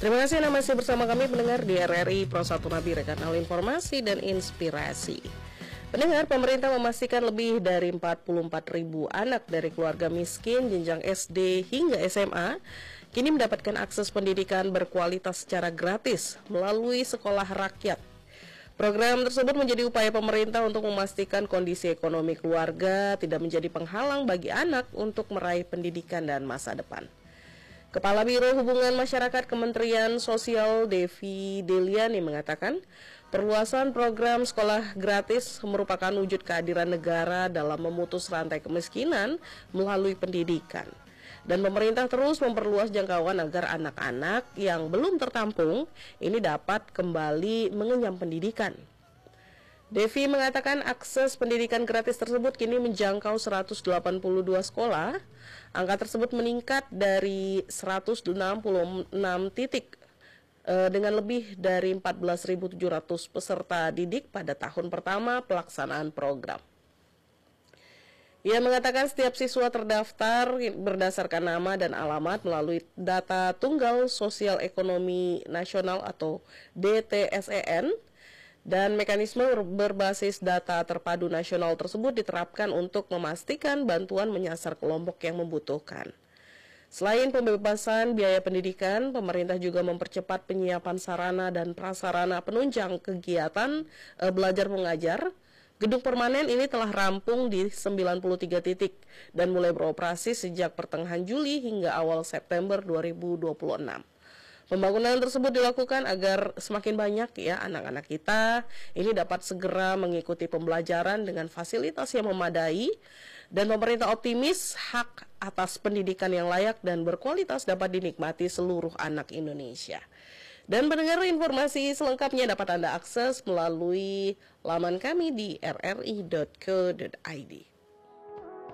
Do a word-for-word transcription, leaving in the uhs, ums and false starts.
Terima kasih Anda masih bersama kami pendengar di R R I Pro satu Nabi, kanal informasi dan inspirasi. Pendengar, pemerintah memastikan lebih dari empat puluh empat ribu anak dari keluarga miskin jenjang S D hingga S M A kini mendapatkan akses pendidikan berkualitas secara gratis melalui sekolah rakyat. Program tersebut menjadi upaya pemerintah untuk memastikan kondisi ekonomi keluarga tidak menjadi penghalang bagi anak untuk meraih pendidikan dan masa depan. Kepala Biro Hubungan Masyarakat Kementerian Sosial Devi Deliani mengatakan, perluasan program sekolah gratis merupakan wujud kehadiran negara dalam memutus rantai kemiskinan melalui pendidikan. Dan pemerintah terus memperluas jangkauan agar anak-anak yang belum tertampung ini dapat kembali mengenyam pendidikan. Devi mengatakan akses pendidikan gratis tersebut kini menjangkau seratus delapan puluh dua sekolah. Angka tersebut meningkat dari seratus enam puluh enam titik eh, dengan lebih dari empat belas ribu tujuh ratus peserta didik pada tahun pertama pelaksanaan program. Ia mengatakan setiap siswa terdaftar berdasarkan nama dan alamat melalui data Tunggal Sosial Ekonomi Nasional atau D T S E N. Dan mekanisme berbasis data terpadu nasional tersebut diterapkan untuk memastikan bantuan menyasar kelompok yang membutuhkan. Selain pembebasan biaya pendidikan, pemerintah juga mempercepat penyiapan sarana dan prasarana penunjang kegiatan e, belajar mengajar. Gedung permanen ini telah rampung di sembilan puluh tiga titik dan mulai beroperasi sejak pertengahan Juli hingga awal September dua ribu dua puluh enam. Pembangunan tersebut dilakukan agar semakin banyak ya anak-anak kita ini dapat segera mengikuti pembelajaran dengan fasilitas yang memadai, dan pemerintah optimis hak atas pendidikan yang layak dan berkualitas dapat dinikmati seluruh anak Indonesia. Dan pendengar, informasi selengkapnya dapat Anda akses melalui laman kami di r r i dot co dot i d.